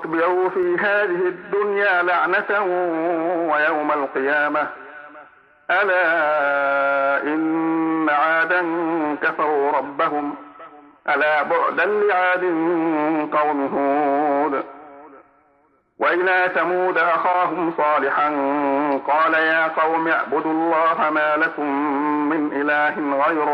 وأتبعوا في هذه الدنيا لعنة ويوم القيامة ألا إن عادا كفروا ربهم ألا بعدا لعاد قوم هود. وإلى ثمود أخاهم صالحا قال يا قوم اعبدوا الله ما لكم من إله غيره